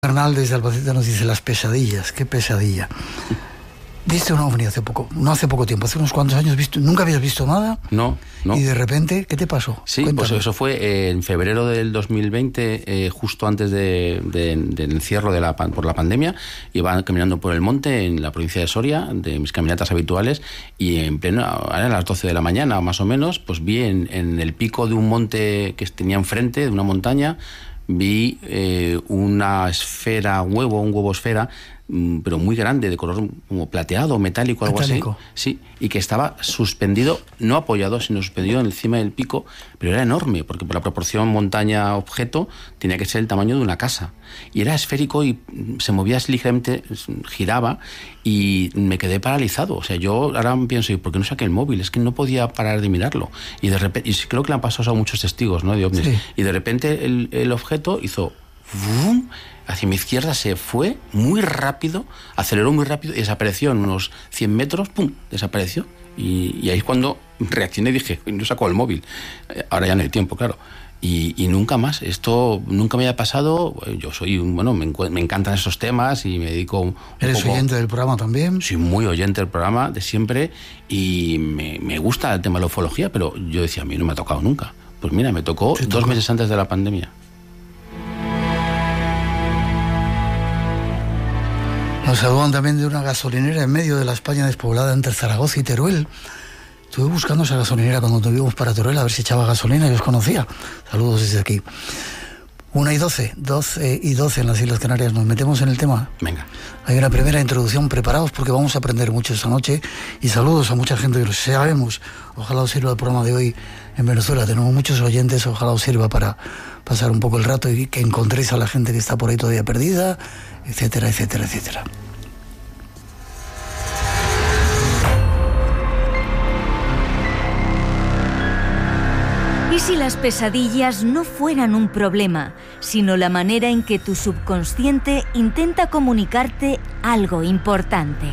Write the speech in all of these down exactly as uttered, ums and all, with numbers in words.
Bernal desde Albacete nos dice las pesadillas, qué pesadilla. ¿Viste un ovni hace poco? No hace poco tiempo, hace unos cuantos años. ¿Viste? ¿Nunca habías visto nada? No, no. Y de repente, ¿qué te pasó? Sí, Cuéntame. Pues eso fue eh, en febrero del dos mil veinte, eh, justo antes de, de, del encierro de la, por la pandemia. Iba caminando por el monte en la provincia de Soria, de mis caminatas habituales, y en pleno, a las doce de la mañana más o menos, pues vi en, en el pico de un monte que tenía enfrente, de una montaña, vi eh, una esfera huevo, un huevo esfera, pero muy grande, de color como plateado, metálico, algo Metálico. así. Sí, y que estaba suspendido, no apoyado, sino suspendido encima del pico, pero era enorme, porque por la proporción montaña-objeto tenía que ser el tamaño de una casa. Y era esférico y se movía ligeramente, giraba, y me quedé paralizado. O sea, yo ahora pienso, ¿y por qué no saqué el móvil? Es que no podía parar de mirarlo. Y de repente, y creo que le han pasado a muchos testigos, ¿no?, de ovnis. Sí. Y de repente el, el objeto hizo ¡vum! Hacia mi izquierda, se fue muy rápido, aceleró muy rápido y desapareció en unos cien metros, ¡pum!, desapareció. Y, y ahí es cuando reaccioné y dije, no saco el móvil. Ahora ya no hay tiempo, claro. Y, y nunca más, esto nunca me había pasado. Yo soy, bueno, me, me encantan esos temas y me dedico un ¿Eres poco, oyente del programa también? Soy muy oyente del programa de siempre y me, me gusta el tema de la ufología, pero yo decía, a mí no me ha tocado nunca. Pues mira, me tocó Sí, dos toca. meses antes de la pandemia. Nos saludan también de una gasolinera en medio de la España despoblada entre Zaragoza y Teruel. Estuve buscando esa gasolinera cuando tuvimos para Teruel a ver si echaba gasolina y os conocía. Saludos desde aquí. Una y doce, doce y doce en las Islas Canarias. Nos metemos en el tema. Venga. Hay una primera introducción, preparados porque vamos a aprender mucho esta noche. Y saludos a mucha gente que lo sabemos. Ojalá os sirva el programa de hoy en Venezuela. Tenemos muchos oyentes, ojalá os sirva para pasar un poco el rato y que encontréis a la gente que está por ahí todavía perdida, etcétera, etcétera, etcétera. ¿Y si las pesadillas no fueran un problema, sino la manera en que tu subconsciente intenta comunicarte algo importante?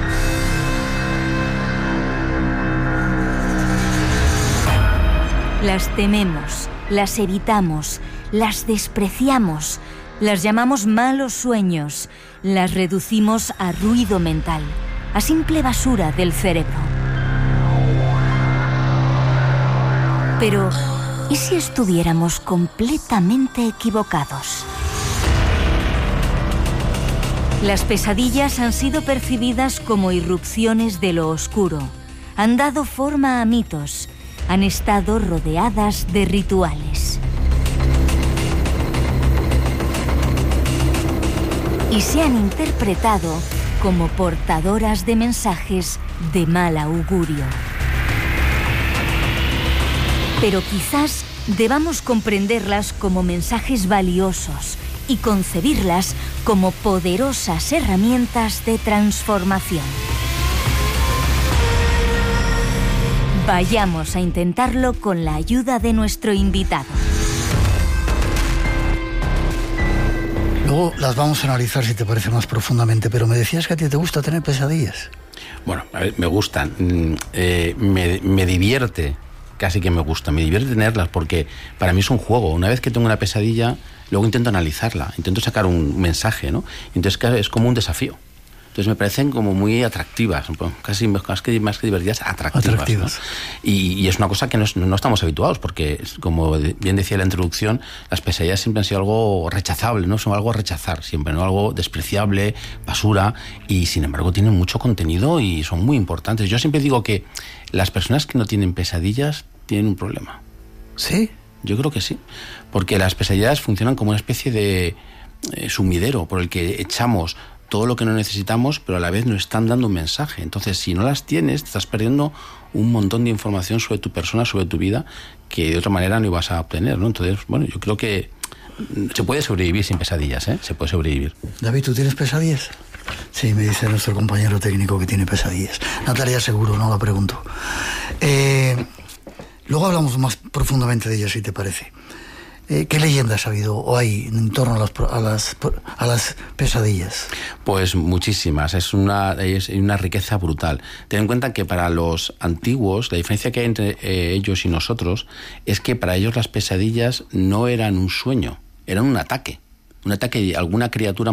Las tememos, las evitamos, las despreciamos, las llamamos malos sueños, las reducimos a ruido mental, a simple basura del cerebro. Pero, ¿y si estuviéramos completamente equivocados? Las pesadillas han sido percibidas como irrupciones de lo oscuro, han dado forma a mitos, han estado rodeadas de rituales. Y se han interpretado como portadoras de mensajes de mal augurio. Pero quizás debamos comprenderlas como mensajes valiosos y concebirlas como poderosas herramientas de transformación. Vayamos a intentarlo con la ayuda de nuestro invitado. Luego las vamos a analizar si te parece más profundamente, pero me decías que a ti te gusta tener pesadillas. Bueno, a ver, me gustan, mm, eh, me, me divierte, casi que me gusta, me divierte tenerlas porque para mí es un juego. Una vez que tengo una pesadilla, luego intento analizarla, intento sacar un mensaje, ¿no? Entonces es como un desafío. Entonces me parecen como muy atractivas, casi más que, más que divertidas, atractivas. Atractivas. ¿No? Y, y es una cosa que no, no estamos habituados, porque, como bien decía la introducción, las pesadillas siempre han sido algo rechazable, ¿no? Son algo a rechazar siempre, ¿no? Algo despreciable, basura, y sin embargo tienen mucho contenido y son muy importantes. Yo siempre digo que las personas que no tienen pesadillas tienen un problema. ¿Sí? Yo creo que sí, porque las pesadillas funcionan como una especie de eh, sumidero por el que echamos todo lo que no necesitamos, pero a la vez nos están dando un mensaje. Entonces, si no las tienes, te estás perdiendo un montón de información sobre tu persona, sobre tu vida, que de otra manera no ibas a obtener, ¿no? Entonces, bueno, yo creo que se puede sobrevivir sin pesadillas, ¿eh? Se puede sobrevivir. David, ¿tú tienes pesadillas? Sí, me dice nuestro compañero técnico que tiene pesadillas. Natalia seguro, no la pregunto. Eh, luego hablamos más profundamente de ellas, si te parece. Eh, ¿Qué leyendas ha habido o hay en torno a las, a las, a las pesadillas? Pues muchísimas, es una, es una riqueza brutal. Ten en cuenta que para los antiguos, la diferencia que hay entre eh, ellos y nosotros es que para ellos las pesadillas no eran un sueño, eran un ataque. Un ataque de alguna criatura